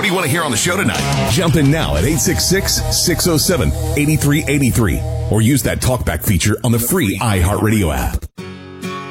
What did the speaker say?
What do you want to hear on the show tonight? Jump in now at 866-607-8383 or use that talkback feature on the free iHeartRadio app.